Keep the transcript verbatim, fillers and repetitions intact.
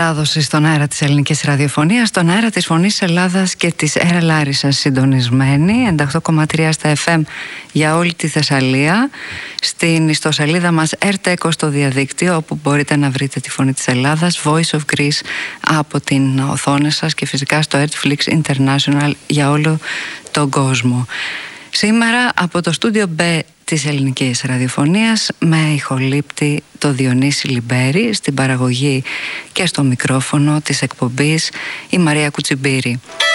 Άδοση στον αέρα της ελληνικής ραδιοφωνίας, στον αέρα της Φωνής Ελλάδας και της Έρα Λάρισσας συντονισμένη, ενενήντα οκτώ κόμμα τρία στα εφ εμ για όλη τη Θεσσαλία, στην ιστοσελίδα μας Airteko στο διαδίκτυο, όπου μπορείτε να βρείτε τη Φωνή της Ελλάδας, Voice of Greece από την οθόνη σας, και φυσικά στο Netflix International για όλο τον κόσμο. Σήμερα από το στούντιο B της ελληνικής ραδιοφωνίας, με ηχολήπτη το Διονύση Λιμπέρη, στην παραγωγή και στο μικρόφωνο της εκπομπής η Μαρία Κουτσιμπήρη.